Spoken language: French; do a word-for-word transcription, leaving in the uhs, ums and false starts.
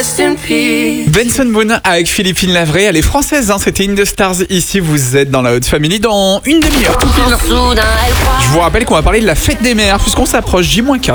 rest in peace. Benson Boone avec Philippine Lavray, elle est française, hein, c'était In The Stars. Ici, vous êtes dans la Haute Family dans une demi-heure tout pile. Soudain, elle croit. Je vous rappelle qu'on va parler de la fête des mères, puisqu'on s'approche J-quatre.